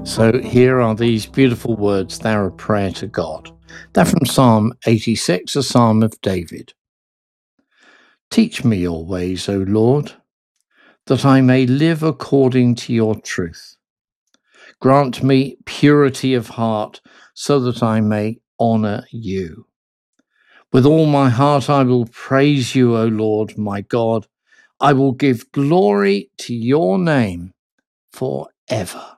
So here are these beautiful words. They're a prayer to God. They're from Psalm 86, a psalm of David. Teach me your ways, O Lord, that I may live according to your truth. Grant me purity of heart so that I may honor you. With all my heart I will praise you, O Lord, my God. I will give glory to your name forever.